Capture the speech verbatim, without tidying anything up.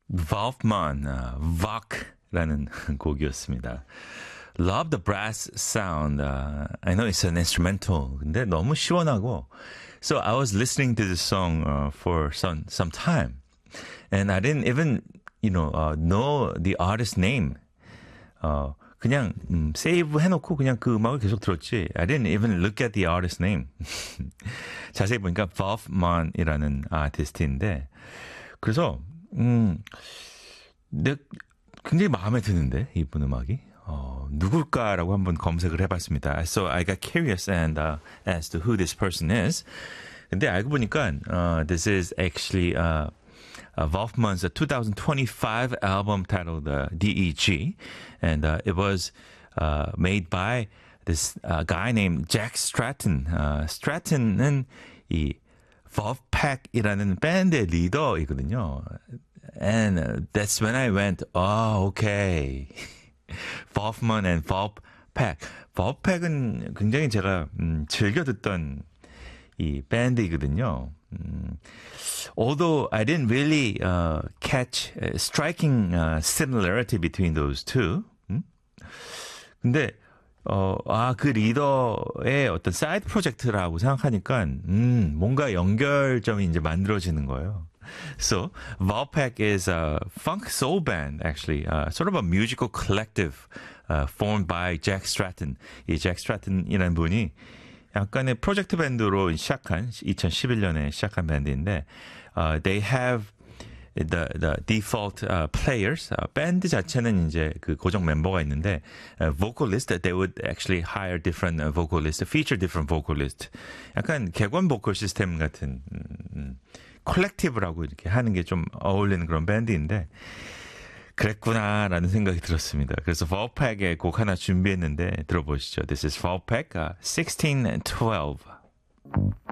Wolfman, uh, Vok라는 곡이었습니다. Love the brass sound. Uh, I know it's an instrumental. 근데 너무 시원하고. So I was listening to this song uh, for some some time, and I didn't even, you know, uh, know the artist's name. 어, 그냥 음, 세이브 해놓고 그냥 그 음악을 계속 들었지. I didn't even look at the artist's name. 자세히 보니까 Wolfman이라는 아티스트인데, 그래서 음, 내 굉장히 마음에 드는데 이분 음악이. 어, 누굴까라고 한번 검색을 해봤습니다. So I got curious and uh, as to who this person is. 근데 알고 보니까 uh, this is actually uh, uh, Wolfman's twenty twenty-five album titled uh, D E G, and uh, it was uh, made by this uh, guy named Jack Stratton. Uh, Stratton은 이 Wolfpack이라는 밴드의 리더이거든요. And uh, that's when I went, oh, okay. Wolfman and Wolfpack. Wolfpack은 굉장히 제가 음, 즐겨 듣던 이 밴드이거든요. 음, although I didn't really uh, catch a striking uh, similarity between those two. 음? 근데 어, 아, 그 리더의 어떤 사이드 프로젝트라고 생각하니까 음, 뭔가 연결점이 이제 만들어지는 거예요. So, Wolfpack is a funk soul band, actually, uh, sort of a musical collective uh, formed by Jack Stratton. 이 Jack Stratton이라는 분이 약간의 프로젝트 밴드로 시작한 이천십일 년에 시작한 밴드인데, uh, they have the the default uh, players. Uh, 밴드 자체는 이제 그 고정 멤버가 있는데, uh, vocalist, they would actually hire different uh, vocalists, feature different vocalists. 약간 객원 보컬 시스템 같은. 음, 음. 콜렉티브라고 이렇게 하는 게 좀 어울리는 그런 밴드인데 그랬구나라는 생각이 들었습니다. 그래서 Wolfpack의 곡 하나 준비했는데 들어보시죠. This is Wolfpack uh, sixteen twelve.